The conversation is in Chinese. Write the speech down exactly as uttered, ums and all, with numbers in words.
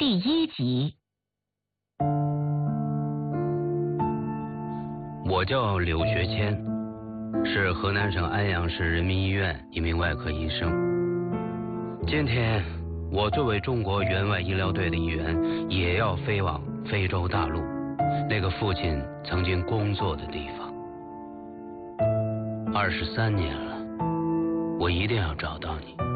第一集。 我叫柳学谦，是河南省安阳市人民医院一名外科医生。今天我作为中国援外医疗队的一员，也要飞往非洲大陆，那个父亲曾经工作的地方。二十三年了，我一定要找到你。